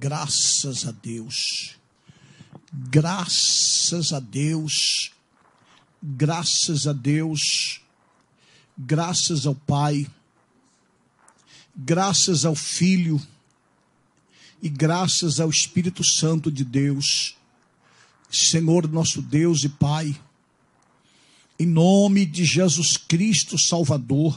Graças a Deus, graças a Deus, graças a Deus, graças ao Pai, graças ao Filho e graças ao Espírito Santo de Deus. Senhor nosso Deus e Pai, em nome de Jesus Cristo Salvador,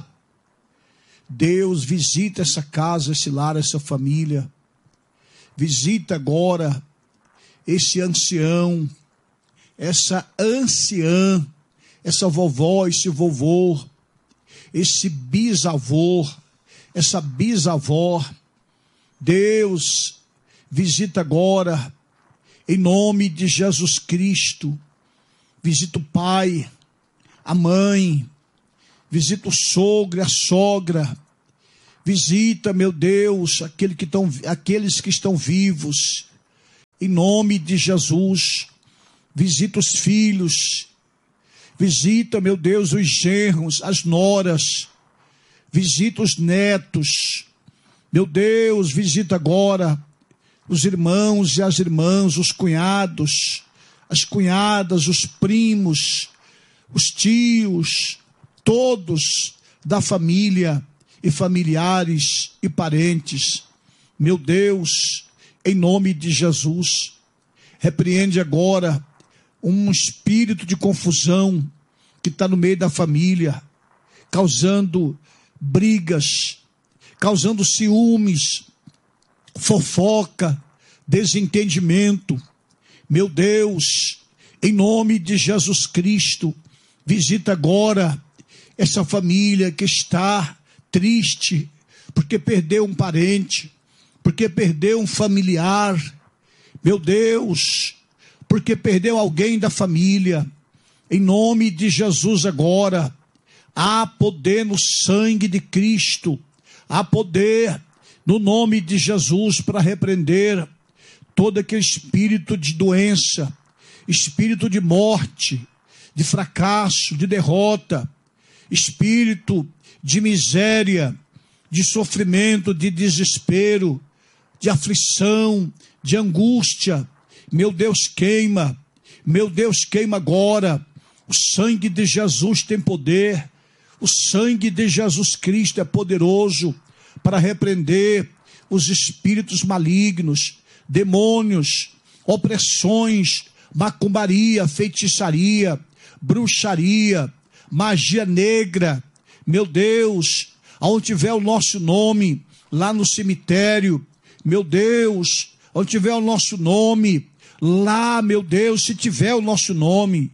Deus, visita essa casa, esse lar, essa família. Visita agora esse ancião, essa anciã, essa vovó, esse vovô, esse bisavô, essa bisavó. Deus, visita agora, em nome de Jesus Cristo. Visita o pai, a mãe, visita o sogro e a sogra. Visita, meu Deus, aqueles que estão vivos, em nome de Jesus. Visita os filhos, visita, meu Deus, os genros, as noras, visita os netos. Meu Deus, visita agora os irmãos e as irmãs, os cunhados, as cunhadas, os primos, os tios, todos da família e familiares e parentes. Meu Deus, em nome de Jesus, repreende agora um espírito de confusão que está no meio da família, causando brigas, causando ciúmes, fofoca, desentendimento. Meu Deus, em nome de Jesus Cristo, visita agora essa família que está triste, porque perdeu um parente, porque perdeu um familiar, meu Deus, porque perdeu alguém da família. Em nome de Jesus agora, há poder no sangue de Cristo, há poder no nome de Jesus para repreender todo aquele espírito de doença, espírito de morte, de fracasso, de derrota, espírito de miséria, de sofrimento, de desespero, de aflição, de angústia. Meu Deus, queima agora. O sangue de Jesus tem poder, o sangue de Jesus Cristo é poderoso para repreender os espíritos malignos, demônios, opressões, macumbaria, feitiçaria, bruxaria, magia negra. Meu Deus, aonde tiver o nosso nome, lá no cemitério, meu Deus, onde tiver o nosso nome, lá, meu Deus, se tiver o nosso nome,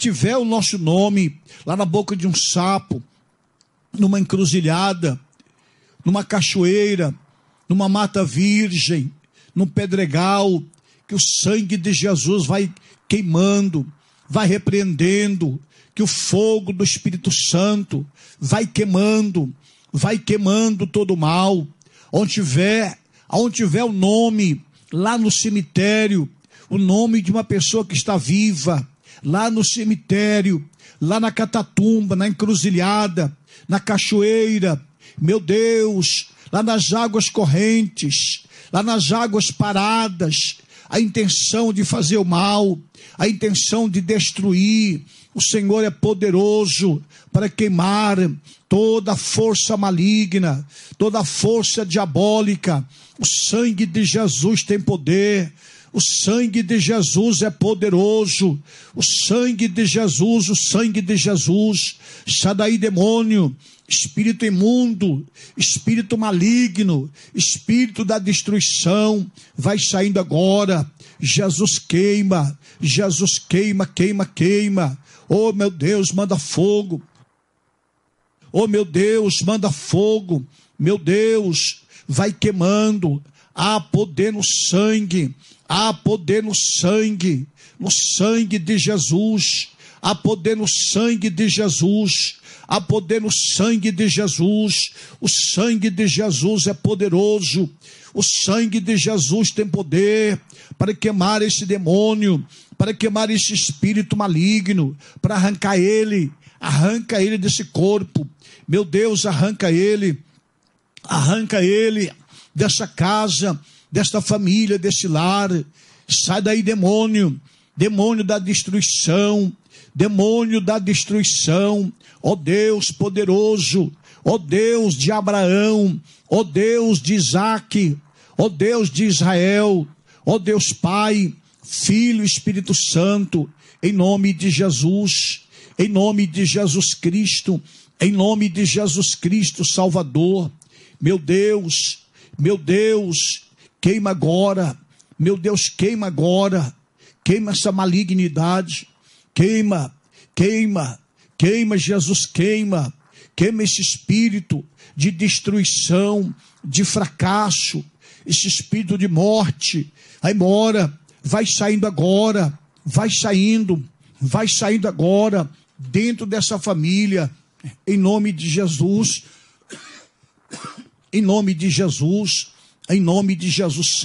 lá na boca de um sapo, numa encruzilhada, numa cachoeira, numa mata virgem, num pedregal, que o sangue de Jesus vai queimando, vai repreendendo, que o fogo do Espírito Santo vai queimando todo o mal. Onde tiver o nome, lá no cemitério, o nome de uma pessoa que está viva, lá no cemitério, lá na catatumba, na encruzilhada, na cachoeira, meu Deus, lá nas águas correntes, lá nas águas paradas, a intenção de fazer o mal, a intenção de destruir. O Senhor é poderoso para queimar toda força maligna, toda força diabólica. O sangue de Jesus tem poder. O sangue de Jesus é poderoso. O sangue de Jesus. Sai daí, demônio, espírito imundo, espírito maligno, espírito da destruição, vai saindo agora. Jesus queima. Oh, meu Deus, manda fogo. Oh, meu Deus, manda fogo. Meu Deus, vai queimando. Há poder no sangue. Há poder no sangue de Jesus. Há poder no sangue de Jesus. Há poder no sangue de Jesus. O sangue de Jesus é poderoso. O sangue de Jesus tem poder para queimar esse demônio, para queimar esse espírito maligno, para arranca ele desse corpo. Meu Deus, arranca ele dessa casa, desta família, desse lar. Sai daí, demônio, demônio da destruição, demônio da destruição. Ó Deus poderoso, ó Deus de Abraão, ó Deus de Isaque, ó Deus de Israel, ó Deus Pai, Filho e Espírito Santo, em nome de Jesus, em nome de Jesus Cristo, em nome de Jesus Cristo Salvador. Meu Deus, queima agora, meu Deus, queima agora, queima essa malignidade, queima, Jesus, queima esse espírito de destruição, de fracasso, esse espírito de morte. Vai embora, vai saindo agora, vai saindo agora, dentro dessa família, em nome de Jesus, em nome de Jesus, em nome de Jesus,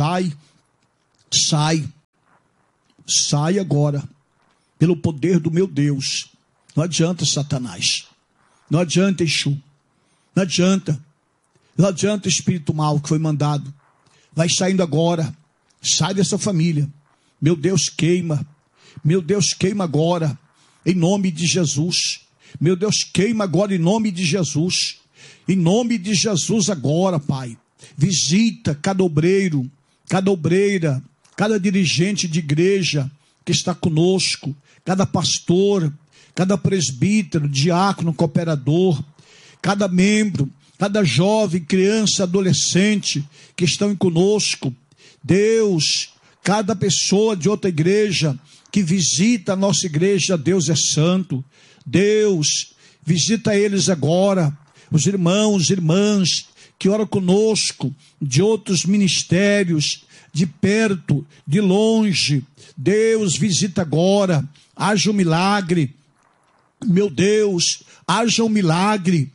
sai agora, pelo poder do meu Deus. Não adianta, Satanás, não adianta, Exu, não adianta espírito mau que foi mandado, vai saindo agora, sai dessa família, meu Deus, queima agora, em nome de Jesus, meu Deus, queima agora em nome de Jesus, em nome de Jesus agora, Pai, visita cada obreiro, cada obreira, cada dirigente de igreja que está conosco, cada pastor, cada presbítero, diácono, cooperador, cada membro, cada jovem, criança, adolescente que estão conosco. Deus, cada pessoa de outra igreja que visita a nossa igreja, Deus é santo. Deus, visita eles agora, os irmãos, irmãs que oram conosco, de outros ministérios, de perto, de longe. Deus, visita agora, haja um milagre, meu Deus, haja um milagre,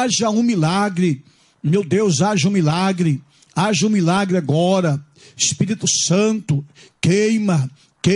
meu Deus, haja um milagre agora. Espírito Santo, queima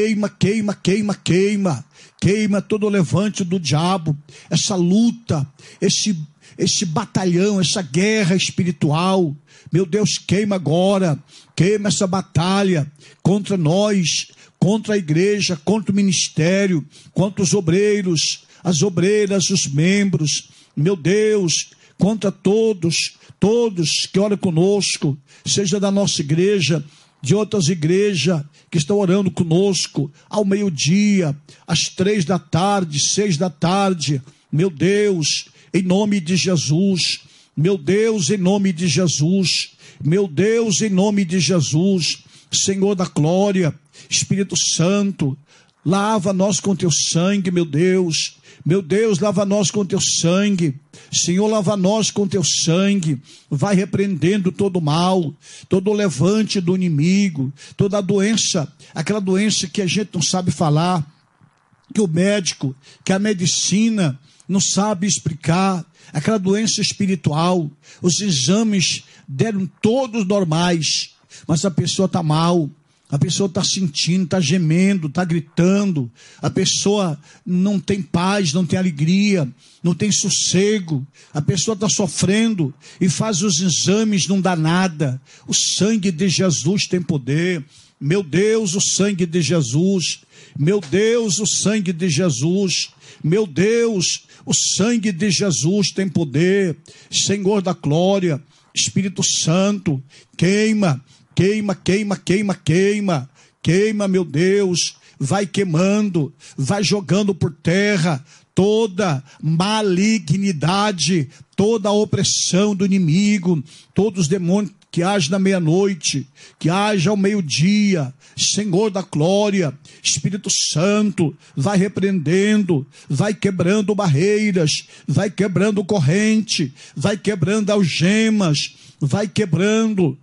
todo o levante do diabo, essa luta, esse batalhão, essa guerra espiritual. Meu Deus, queima agora, queima essa batalha contra nós, contra a igreja, contra o ministério, contra os obreiros, as obreiras, os membros. Meu Deus, contra todos que oram conosco, seja da nossa igreja, de outras igrejas que estão orando conosco, ao meio-dia, às 3 da tarde, 6 da tarde. Meu Deus, em nome de Jesus, meu Deus, em nome de Jesus, meu Deus, em nome de Jesus, Senhor da glória, Espírito Santo, lava nós com teu sangue, meu Deus, lava nós com teu sangue, Senhor, lava nós com teu sangue, vai repreendendo todo o mal, todo o levante do inimigo, toda a doença, aquela doença que a gente não sabe falar, que o médico, que a medicina não sabe explicar, aquela doença espiritual. Os exames deram todos normais, mas a pessoa está mal, a pessoa está sentindo, está gemendo, está gritando, a pessoa não tem paz, não tem alegria, não tem sossego, a pessoa está sofrendo e faz os exames, não dá nada. O sangue de Jesus tem poder. Meu Deus, o sangue de Jesus, meu Deus, o sangue de Jesus, meu Deus, o sangue de Jesus tem poder. Senhor da glória, Espírito Santo, queima, meu Deus, vai queimando, vai jogando por terra toda malignidade, toda a opressão do inimigo, todos os demônios que haja na meia-noite, que haja ao meio-dia. Senhor da glória, Espírito Santo, vai repreendendo, vai quebrando barreiras, vai quebrando corrente, vai quebrando algemas, vai quebrando,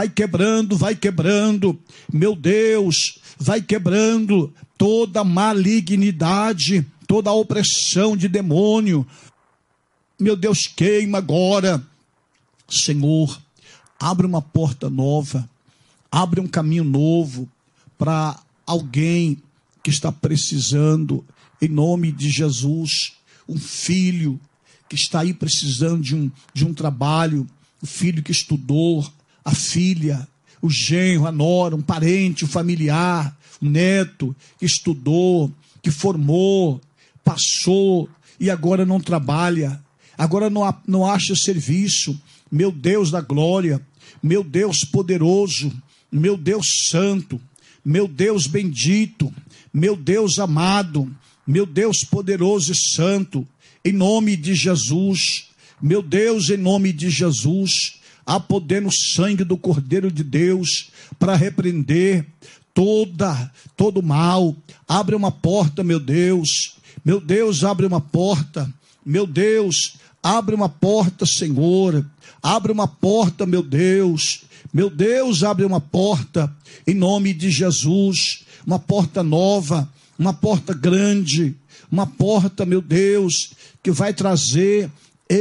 meu Deus, vai quebrando toda malignidade, toda a opressão de demônio. Meu Deus, queima agora, Senhor, abre uma porta nova, abre um caminho novo para alguém que está precisando, em nome de Jesus, um filho que está aí precisando de um trabalho, o filho que estudou, a filha, o genro, a nora, um parente, um familiar, um neto, que estudou, que formou, passou e agora não trabalha, agora não acha serviço. Meu Deus da glória, meu Deus poderoso, meu Deus santo, meu Deus bendito, meu Deus amado, meu Deus poderoso e santo, em nome de Jesus, meu Deus, em nome de Jesus, há poder no sangue do Cordeiro de Deus para repreender todo mal. Abre uma porta, meu Deus, abre uma porta, meu Deus, abre uma porta, Senhor, abre uma porta, meu Deus, abre uma porta, em nome de Jesus, uma porta nova, uma porta grande, uma porta, meu Deus, que vai trazer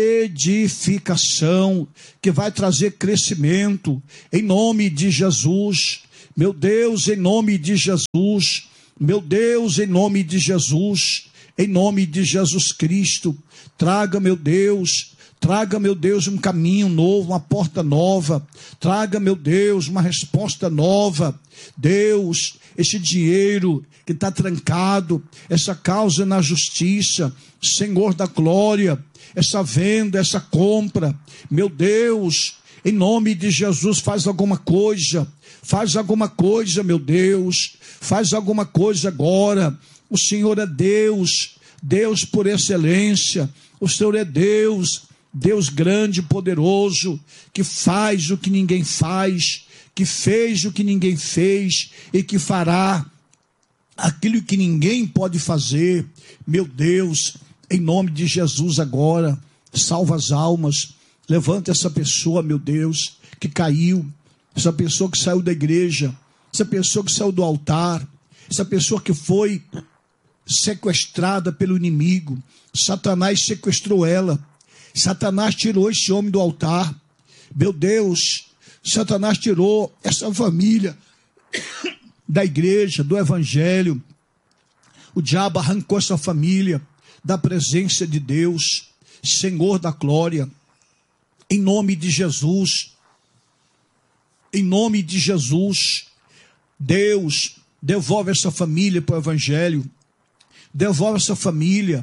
edificação, que vai trazer crescimento, em nome de Jesus, meu Deus, em nome de Jesus, meu Deus, em nome de Jesus, em nome de Jesus Cristo, traga, meu Deus, um caminho novo, uma porta nova, traga, meu Deus, uma resposta nova. Deus, esse dinheiro que está trancado, essa causa na justiça, Senhor da glória, essa venda, essa compra, meu Deus, em nome de Jesus, faz alguma coisa, meu Deus, faz alguma coisa agora. O Senhor é Deus, Deus por excelência, o Senhor é Deus, Deus grande e poderoso, que faz o que ninguém faz, que fez o que ninguém fez e que fará aquilo que ninguém pode fazer. Meu Deus, em nome de Jesus agora, salva as almas, levanta essa pessoa, meu Deus, que caiu, essa pessoa que saiu da igreja, essa pessoa que saiu do altar, essa pessoa que foi sequestrada pelo inimigo. Satanás sequestrou ela, Satanás tirou esse homem do altar, meu Deus, Satanás tirou essa família da igreja, do evangelho. O diabo arrancou essa família da presença de Deus, Senhor da glória, em nome de Jesus, Deus, devolve essa família para o evangelho, devolve essa família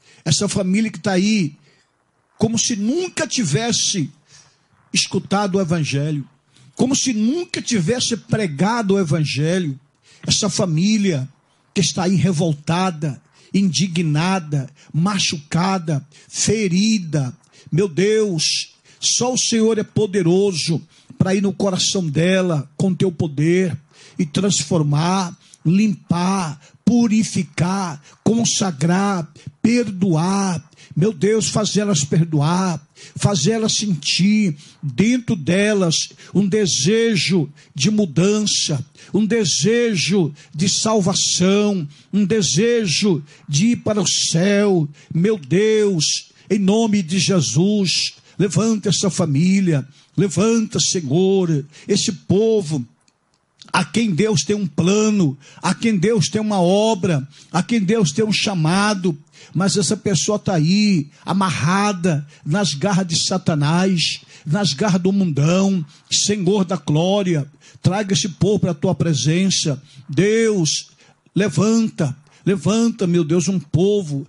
que está aí, como se nunca tivesse escutado o evangelho, como se nunca tivesse pregado o evangelho, essa família que está aí revoltada, indignada, machucada, ferida, meu Deus, só o Senhor é poderoso para ir no coração dela com teu poder e transformar, limpar, purificar, consagrar, perdoar, meu Deus, fazer elas perdoar, fazer elas sentir dentro delas um desejo de mudança, um desejo de salvação, um desejo de ir para o céu. Meu Deus, em nome de Jesus, levanta essa família, levanta, Senhor, esse povo a quem Deus tem um plano, a quem Deus tem uma obra, a quem Deus tem um chamado, mas essa pessoa está aí, amarrada nas garras de Satanás, nas garras do mundão. Senhor da glória, traga esse povo para a tua presença. Deus, levanta, meu Deus, um povo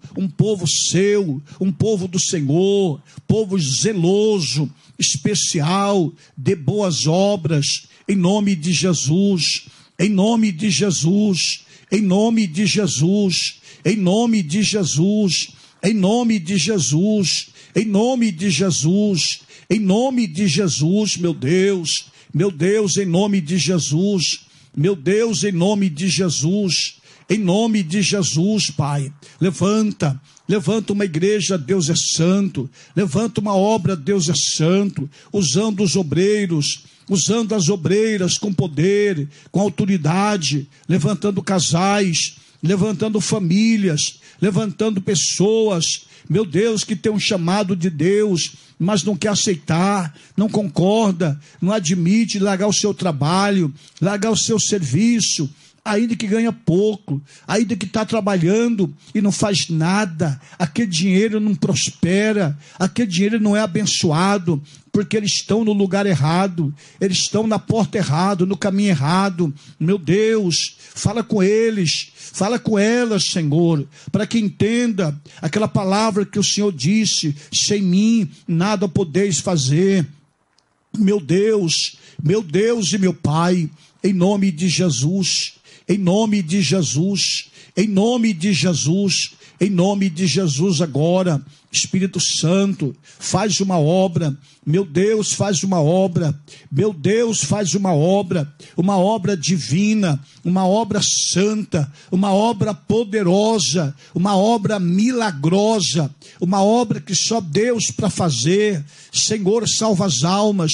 seu, um povo do Senhor, povo zeloso, especial, de boas obras, em nome de Jesus, em nome de Jesus, em nome de Jesus, em nome de Jesus, em nome de Jesus, em nome de Jesus, em nome de Jesus, meu Deus, em nome de Jesus, meu Deus, em nome de Jesus, em nome de Jesus, Pai, levanta uma igreja, Deus é santo, levanta uma obra, Deus é santo, usando os obreiros, usando as obreiras com poder, com autoridade, levantando casais, levantando famílias, levantando pessoas, meu Deus, que tem um chamado de Deus, mas não quer aceitar, não concorda, não admite largar o seu trabalho, largar o seu serviço, ainda que ganha pouco, ainda que está trabalhando e não faz nada, aquele dinheiro não prospera, aquele dinheiro não é abençoado, porque eles estão no lugar errado, eles estão na porta errada, no caminho errado. Meu Deus, fala com eles, fala com elas, Senhor, para que entenda aquela palavra que o Senhor disse: sem mim nada podeis fazer. Meu Deus e meu Pai, em nome de Jesus, em nome de Jesus, em nome de Jesus, em nome de Jesus agora, Espírito Santo, faz uma obra, meu Deus, faz uma obra, meu Deus, faz uma obra divina, uma obra santa, uma obra poderosa, uma obra milagrosa, uma obra que só Deus para fazer. Senhor, salva as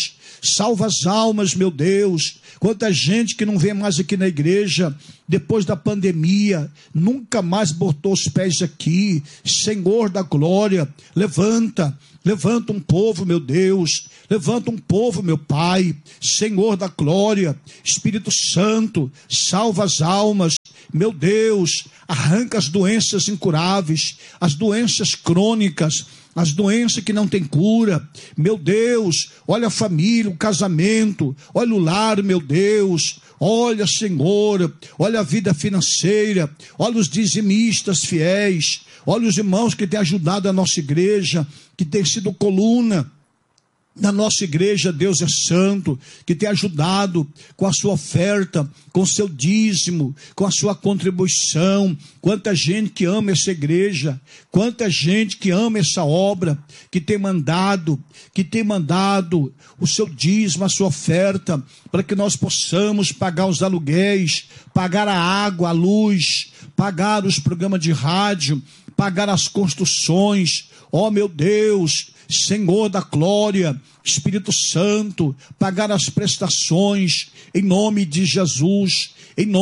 almas, meu Deus. Quanta gente que não vem mais aqui na igreja, depois da pandemia, nunca mais botou os pés aqui. Senhor da glória, levanta um povo, meu Deus, levanta um povo, meu Pai, Senhor da glória, Espírito Santo, salva as almas, meu Deus, arranca as doenças incuráveis, as doenças crônicas, as doenças que não têm cura. Meu Deus, olha a família, o casamento, olha o lar, meu Deus, olha, Senhor, olha a vida financeira, olha os dizimistas fiéis, olha os irmãos que têm ajudado a nossa igreja, que tem sido coluna na nossa igreja. Deus é santo, que tem ajudado com a sua oferta, com o seu dízimo, com a sua contribuição. Quanta gente que ama essa igreja, quanta gente que ama essa obra, que tem mandado o seu dízimo, a sua oferta, para que nós possamos pagar os aluguéis, pagar a água, a luz, pagar os programas de rádio, pagar as construções. Ó meu Deus, Senhor da glória, Espírito Santo, pagar as prestações, em nome de Jesus,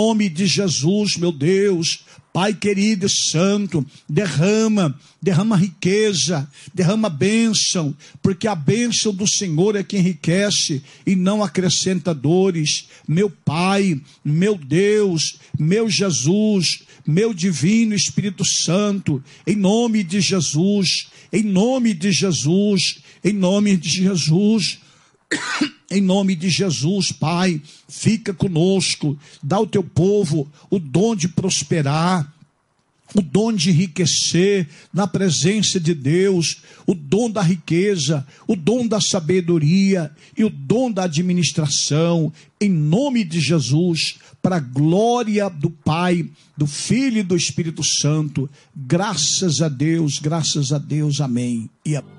meu Deus. Pai querido e santo, derrama riqueza, derrama bênção, porque a bênção do Senhor é que enriquece e não acrescenta dores. Meu Pai, meu Deus, meu Jesus, meu divino Espírito Santo, em nome de Jesus, em nome de Jesus, em nome de Jesus, em nome de Jesus, Pai, fica conosco, dá ao teu povo o dom de prosperar, o dom de enriquecer na presença de Deus, o dom da riqueza, o dom da sabedoria e o dom da administração, em nome de Jesus, para a glória do Pai, do Filho e do Espírito Santo. Graças a Deus, amém e amém.